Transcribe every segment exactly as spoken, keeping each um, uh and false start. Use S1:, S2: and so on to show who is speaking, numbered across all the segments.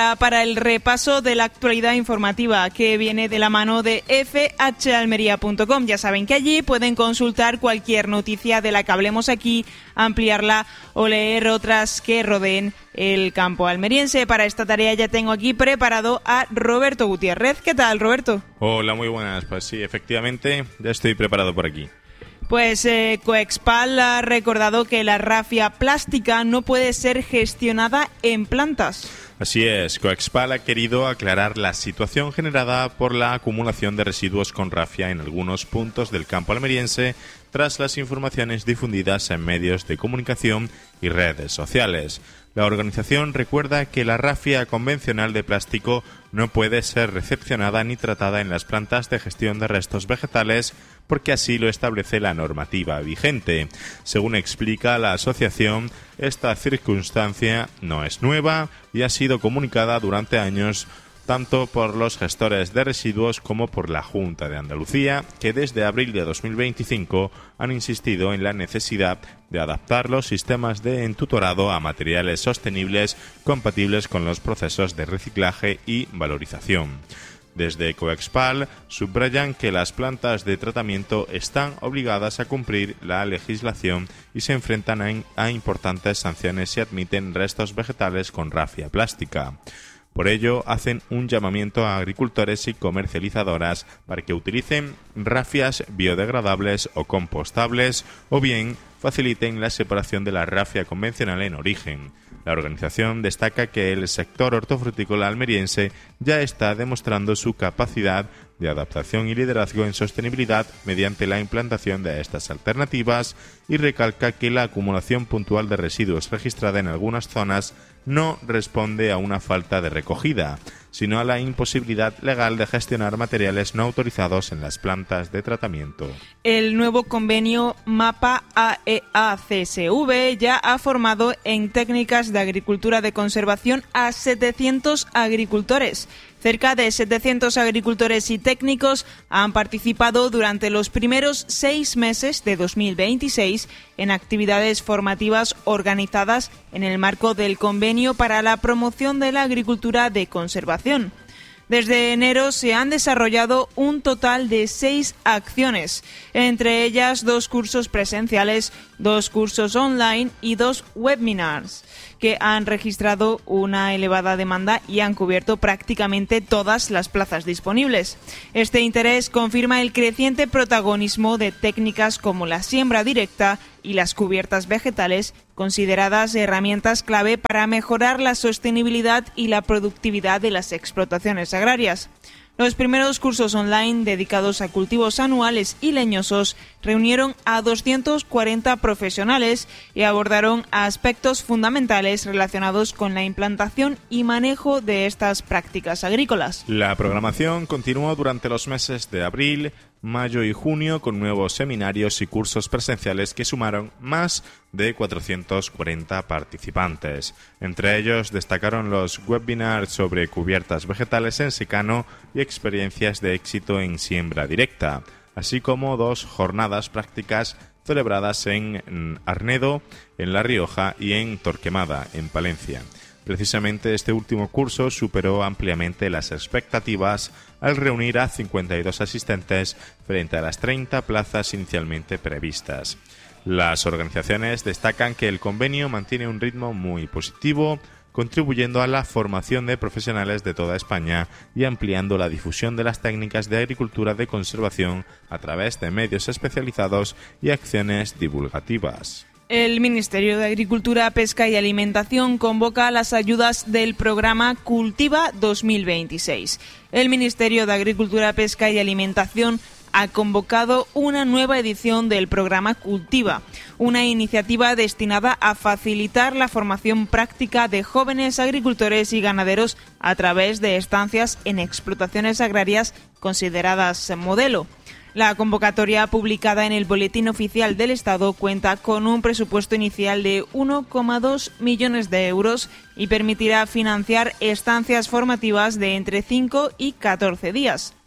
S1: hora para el repaso de la actualidad informativa que viene de la mano de f h almería punto com. Ya saben que allí pueden consultar cualquier noticia de la que hablemos aquí, ampliarla o leer otras que rodeen el campo almeriense. Para esta tarea ya tengo aquí preparado a Roberto Gutiérrez. ¿Qué tal, Roberto?
S2: Hola, muy buenas. Pues sí, efectivamente, ya estoy preparado por aquí.
S1: Pues eh, Coexpal ha recordado que la rafia plástica no puede ser gestionada en plantas.
S2: Así es, Coexpal ha querido aclarar la situación generada por la acumulación de residuos con rafia en algunos puntos del campo almeriense tras las informaciones difundidas en medios de comunicación y redes sociales. La organización recuerda que la rafia convencional de plástico no puede ser recepcionada ni tratada en las plantas de gestión de restos vegetales porque así lo establece la normativa vigente. Según explica la asociación, esta circunstancia no es nueva y ha sido comunicada durante años tanto por los gestores de residuos como por la Junta de Andalucía, que desde abril de dos mil veinticinco han insistido en la necesidad de adaptar los sistemas de entutorado a materiales sostenibles compatibles con los procesos de reciclaje y valorización. Desde Coexpal subrayan que las plantas de tratamiento están obligadas a cumplir la legislación y se enfrentan a, a importantes sanciones si admiten restos vegetales con rafia plástica. Por ello, hacen un llamamiento a agricultores y comercializadoras para que utilicen rafias biodegradables o compostables o bien faciliten la separación de la rafia convencional en origen. La organización destaca que el sector hortofrutícola almeriense ya está demostrando su capacidad de adaptación y liderazgo en sostenibilidad mediante la implantación de estas alternativas y recalca que la acumulación puntual de residuos registrada en algunas zonas no responde a una falta de recogida, sino a la imposibilidad legal de gestionar materiales no autorizados en las plantas de tratamiento.
S1: El nuevo convenio MAPA A E A C S V ya ha formado en técnicas de agricultura de conservación a setecientos agricultores. Cerca de setecientos agricultores y técnicos han participado durante los primeros seis meses de dos mil veintiséis en actividades formativas organizadas en el marco del Convenio para la Promoción de la Agricultura de Conservación. Desde enero se han desarrollado un total de seis acciones, entre ellas dos cursos presenciales, dos cursos online y dos webinars, que han registrado una elevada demanda y han cubierto prácticamente todas las plazas disponibles. Este interés confirma el creciente protagonismo de técnicas como la siembra directa y las cubiertas vegetales, consideradas herramientas clave para mejorar la sostenibilidad y la productividad de las explotaciones agrarias. Los primeros cursos online dedicados a cultivos anuales y leñosos reunieron a doscientos cuarenta profesionales y abordaron aspectos fundamentales relacionados con la implantación y manejo de estas prácticas agrícolas.
S2: La programación continuó durante los meses de abril, mayo y junio con nuevos seminarios y cursos presenciales que sumaron más de cuatrocientos cuarenta participantes. Entre ellos destacaron los webinars sobre cubiertas vegetales en secano y experiencias de éxito en siembra directa, así como dos jornadas prácticas celebradas en Arnedo, en La Rioja, y en Torquemada, en Palencia. Precisamente este último curso superó ampliamente las expectativas al reunir a cincuenta y dos asistentes frente a las treinta plazas inicialmente previstas. Las organizaciones destacan que el convenio mantiene un ritmo muy positivo, contribuyendo a la formación de profesionales de toda España y ampliando la difusión de las técnicas de agricultura de conservación a través de medios especializados y acciones divulgativas.
S1: El Ministerio de Agricultura, Pesca y Alimentación convoca las ayudas del programa Cultiva dos mil veintiséis. El Ministerio de Agricultura, Pesca y Alimentación ha convocado una nueva edición del programa Cultiva, una iniciativa destinada a facilitar la formación práctica de jóvenes agricultores y ganaderos a través de estancias en explotaciones agrarias consideradas modelo. La convocatoria publicada en el Boletín Oficial del Estado cuenta con un presupuesto inicial de uno coma dos millones de euros y permitirá financiar estancias formativas de entre cinco y catorce días.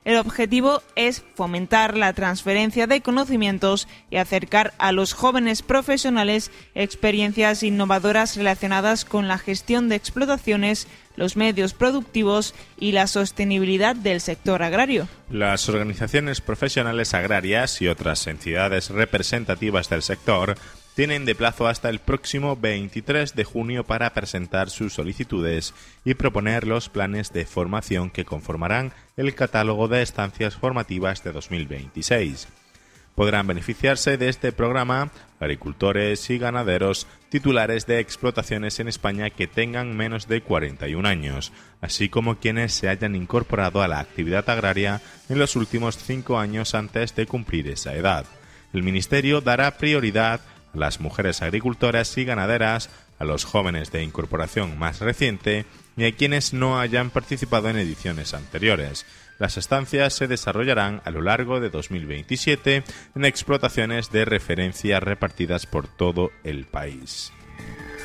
S1: El objetivo es fomentar la transferencia de conocimientos y acercar a los jóvenes profesionales experiencias innovadoras relacionadas con la gestión de explotaciones, los medios productivos y la sostenibilidad del sector agrario.
S2: Las organizaciones profesionales agrarias y otras entidades representativas del sector tienen de plazo hasta el próximo veintitrés de junio para presentar sus solicitudes y proponer los planes de formación que conformarán el catálogo de estancias formativas de dos mil veintiséis. Podrán beneficiarse de este programa agricultores y ganaderos titulares de explotaciones en España que tengan menos de cuarenta y un años, así como quienes se hayan incorporado a la actividad agraria en los últimos cinco años antes de cumplir esa edad. El Ministerio dará prioridad a las mujeres agricultoras y ganaderas, a los jóvenes de incorporación más reciente y a quienes no hayan participado en ediciones anteriores. Las estancias se desarrollarán a lo largo de dos mil veintisiete en explotaciones de referencia repartidas por todo el país.